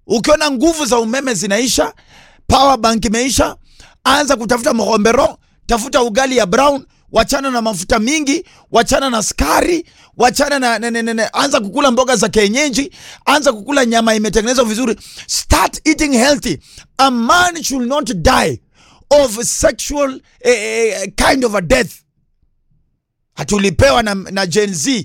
Ukiona nguvu za umeme zinaisha, power bank imeisha, anza kutafuta mgombero, tafuta ugali ya brown, wachana na mafuta mingi, wachana na sukari, wachana na anza kukula mboga za kienyeji, anza kukula nyama imetengenezwa vizuri. Start eating healthy. A man should not die of sexual kind of a death. Hatulipewa na Gen Z.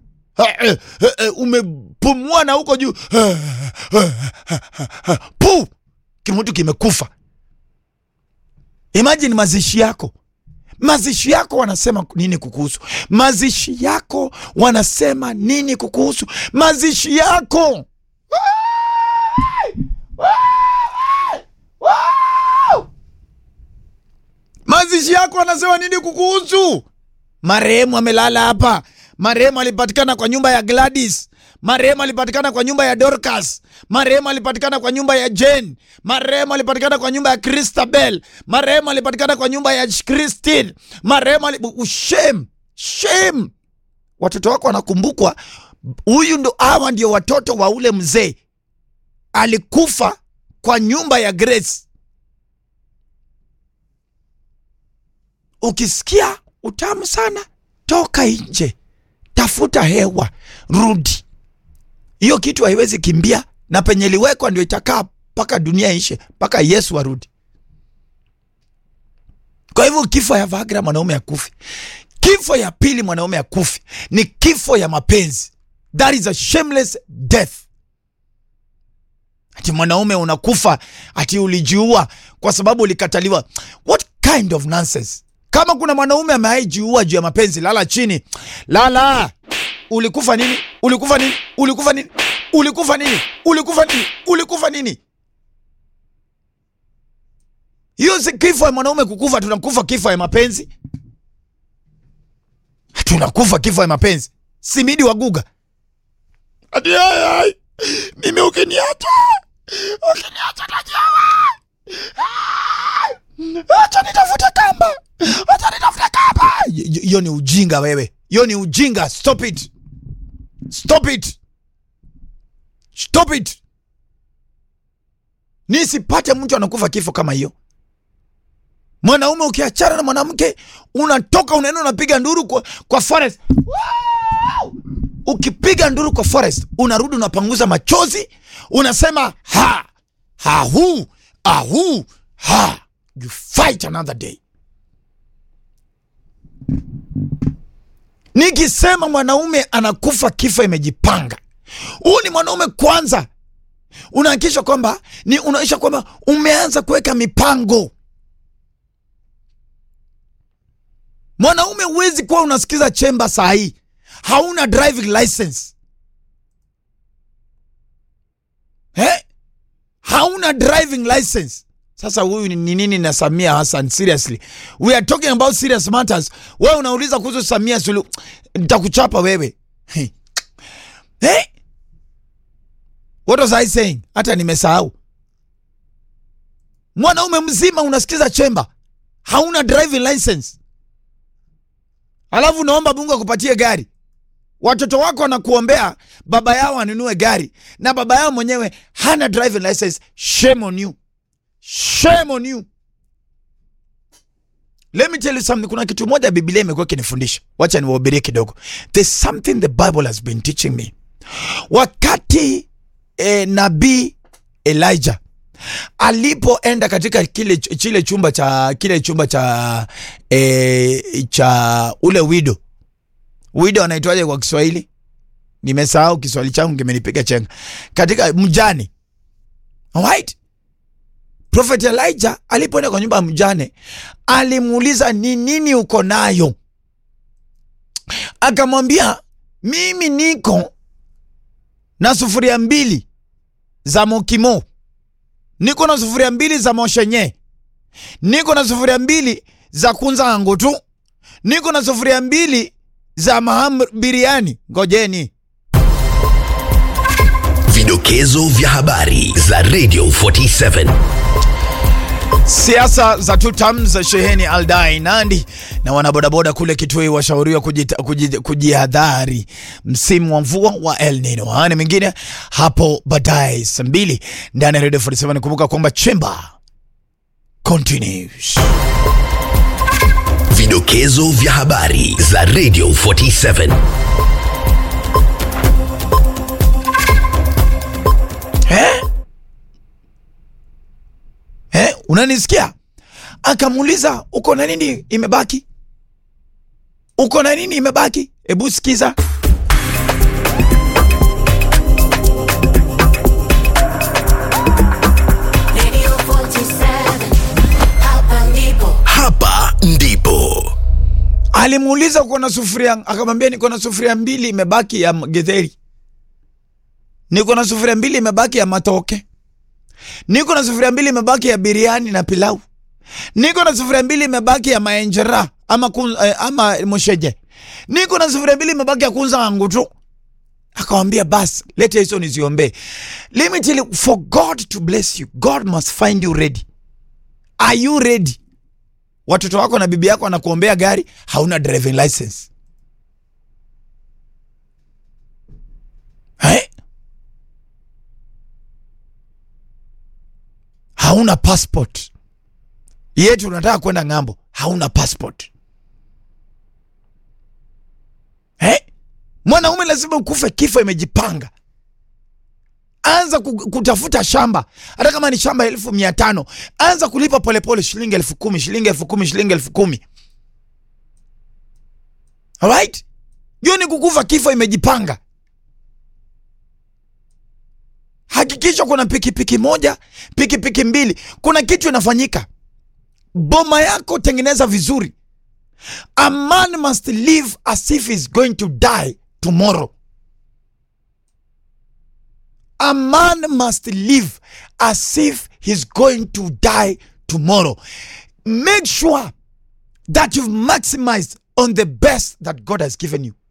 Umepumua na huko juu. Pu! Kimutu kimekufa. Imagine mazishi yako. Mazishi yako wanasema nini kukuhusu? Mazishi yako wanasema nini kukuhusu? Mazishi yako. Mazishi yako wanasema nini kukuhusu? Marehemu amelala hapa. Marehemu alipatikana kwa nyumba ya Gladys. Marehemu alipatikana kwa nyumba ya Dorcas. Marehemu alipatikana kwa nyumba ya Jane. Marehemu alipatikana kwa nyumba ya Christabel. Marehemu alipatikana kwa nyumba ya Christine. Marehemu shame. Watoto wako wanakumbukwa. Huyu ndo, hawa ndio watoto wa ule mzee alikufa kwa nyumba ya Grace. Ukisikia utamu sana, toka nje, tafuta hewa, rudi. Hiyo kitu haiwezi kimbia, na penye liwekwa ndio itakaa mpaka dunia ishe, mpaka Yesu arudi. Kwa hivyo kifo ya Viagra mwanaume akufi. Kifo ya pili mwanaume akufi ni kifo ya mapenzi. That is a shameless death. Ati mwanaume unakufa ati ulijiua kwa sababu ulikataliwa. What kind of nonsense? Kama kuna mwanaume amejiua juu ya mapenzi, lala chini. Lala. Ulikufa nini? Ulikufa nini? Ulikufa nini? Ulikufa nini? Ulikufa nini? Ulikufa nini? Hiyo si kifo ya mwanaume kukufa. Tunakufa kifo ya mapenzi. Tunakufa kifo ya mapenzi. Simidi wa Guga. Ati ai. Mimi ukiniacha najawa. Acha nitafute kamba. Hiyo ni ujinga wewe. Hiyo ni ujinga. Stop it. Stop it. Stop it. Nisipate mtu anakufa kifo kama hiyo. Mwanaume ukiachana na mwanamke, unatoka unaenda unapiga nduru kwa forest. Wow! Ukipiga nduru kwa forest, unarudi unapanguza machozi, unasema ahu. You fight another day. Nikisema mwanaume anakufa kifo imejipanga, huu ni mwanaume kwanza. Unahakikisha kwamba unaisha kwamba umeanza kuweka mipango. Mwanaume huwezi kuwa unasikiza chemba saa hii hauna driving license. Hauna driving license. Sasa huyu ni nini na Samia Hassan? Seriously, we are talking about serious matters. Wewe unauliza kuhusu Samia Suluhu, nitakuchapa wewe. What was I saying? Hata nimesahau. Mwanaume mzima unasikiza chemba, hauna driving license, alafu naomba Mungu akupatie gari. Watoto wako wanakuombea baba yao anunue gari, na baba yao mwenyewe hana driving license. Shame on you. Shame on you. Let me tell you something. Kuna kitu moja Biblia imekuwa kinifundisha. Wacha niwahubirie kidogo. There's something the Bible has been teaching me. Wakati nabii Elijah alipoenda katika kile chumba cha ule widow. Widow anaitwaje kwa Kiswahili? Nimesahau, Kiswahili changu kimenipiga chenga. Katika mjane. Alright? Prophet Elijah alipoenda kwa nyumba ya mjane, alimuuliza ni nini uko nayo? Akamwambia, mimi niko na sufuria 2 za mokimo, niko na sufuria 2 za moshenye, niko na sufuria 2 za kunza ngutu, niko na sufuria 2 za biriani. Ngojeni. Vidokezo vya habari za Radio 47. Siasa za tutam za sheheni Aldai Nandi na wanabodaboda kule Kitui washauriwa kujihadhari msimu wa mvua wa El Nino. Haya mengine hapo baadaye saa 2 ndani ya Radio 47. Kumbuka kwamba Chamber continues. Vidokezo vya habari za Radio 47. Unanisikia? Akamuuliza uko na nini imebaki? Uko na nini imebaki? Hebu sikiza. Radio 47. Hapa ndipo. Alimuuliza uko na sufuria, akamwambia niko na sufuria 2 imebaki ya githeri. Niko na sufuria 2 imebaki ya matoke. Niko na sufuria 2 imebaki ya biriani na pilau. Niko na sufuria 2 imebaki ya maenjera ama mosheje. Niko na sufuria 2 imebaki ya kunza ngutu. Akamwambia bas, leta hizo niziombe. Let me tell you, for God to bless you, God must find you ready. Are you ready? Watoto wako na bibi yako wanakuombea gari, hauna driving license. Hauna passport. Yetu unataka kwenda ngambo, hauna passport. Mwanaume lazima ukufe kifo imejipanga. Anza kutafuta shamba. Hata kama ni shamba 1500, anza kulipa polepole shilingi 10,000, shilingi 10,000, shilingi 10,000. Alright? Hiyo ni kukufa kifo imejipanga. Hakikisha kuna pikipiki moja, pikipiki 2. Kuna kitu inafanyika. Boma yako tengeneza vizuri. A man must live as if he's going to die tomorrow. A man must live as if he's going to die tomorrow. Make sure that you've maximized on the best that God has given you.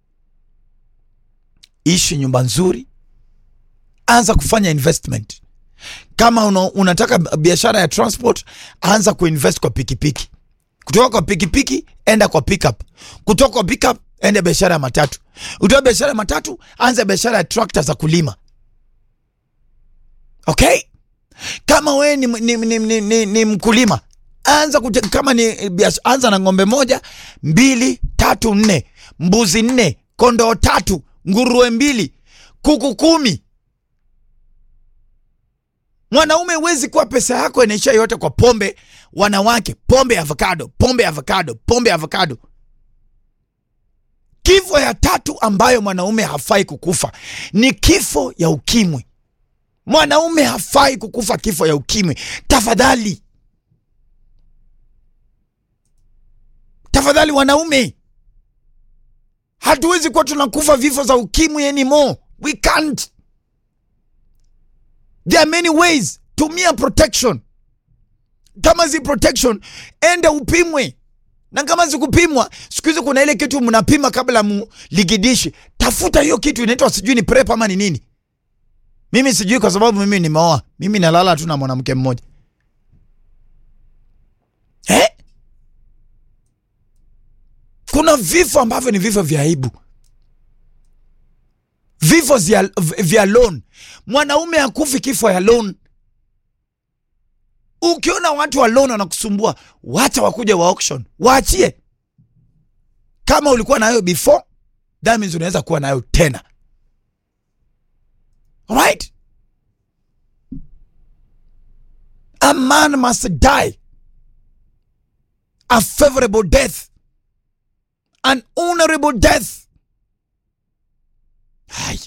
Ishi nyumba nzuri. Anza kufanya investment. Kama unataka biashara ya transport, anza kuinvest kwa pikipiki. Kutoka kwa pikipiki, enda kwa pickup. Kutoka kwa pickup, enda biashara ya matatu. Kutoka biashara ya matatu, anza biashara ya tractor za kulima. Okay? Kama we ni mkulima, kama ni biashara, anza na ng'ombe 1, 2, 3, 4, mbuzi 4, kondoo 3, nguruwe 2, kuku 10. Mwanaume huwezi kuwa pesa yako inaisha yote kwa pombe, wanawake, pombe avocado, pombe avocado, pombe avocado. Kifo ya 3 ambayo mwanaume hafai kukufa ni kifo ya ukimwi. Mwanaume hafai kukufa kifo ya ukimwi. Tafadhali. Tafadhali wanaume. Hatuwezi kuwa tunakufa vifo za ukimwi anymore. We can't. There are many ways. Tumia protection. Kama zi protection, enda upimwe. Na kama zi kupimwa, siku hizi kuna ile kitu mnapima kabla muligidishi. Tafuta hiyo kitu, inaitwa sijui ni prep ama ni nini. Mimi sijui kwa sababu mimi nimeoa. Mimi nalala tu na mwanamke mmoja. Kuna vifo ambavyo ni vifo vya aibu. Vifo vya loan. Mwanaume hakufi kifo ya loan. Ukiona watu wa loan wanakusumbua, wacha wakuja wa auction. Waachie. Kama ulikuwa nayo before, that means unaweza kuwa nayo tena. Alright? A man must die a favorable death. An honorable death. Hai.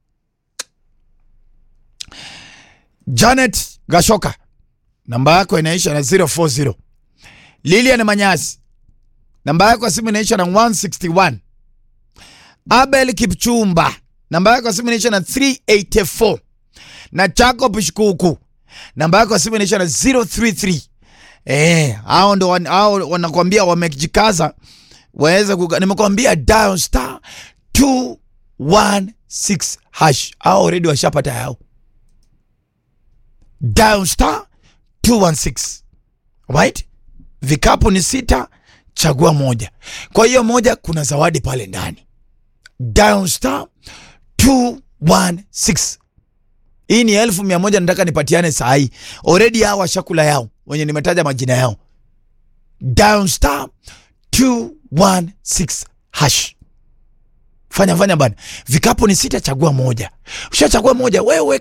Janet Gashoka, namba yako inaisha na 040. Lilian Manyasi, namba yako ya simu inaisha na 161. Abel Kipchumba, namba yako ya simu inaisha na 384. Na Jacob Shikuku, namba yako ya simu inaisha na 033. Hao ndo wanakuambia wamejikaza waweza nimekwambia dial star 216 hash. Hao already washapata yao. Dial star 216. Right? Vikapu ni 6, chagua moja. Kwa hiyo moja kuna zawadi pale ndani. Dial star 216. Hii ni 1100 nataka nipatiane saa hii. Already hawa shakula yao wenye nimetaja majina yao. Dial star 216 hash. Fanya bana. Vikapu ni 6, chagua moja. Ushachagua moja, wewe